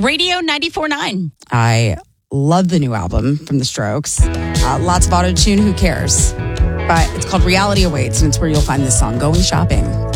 Radio 94.9. I love the new album from The Strokes. Lots of auto-tune, who cares? But it's called Reality Awaits, and it's where you'll find this song, Going Shopping.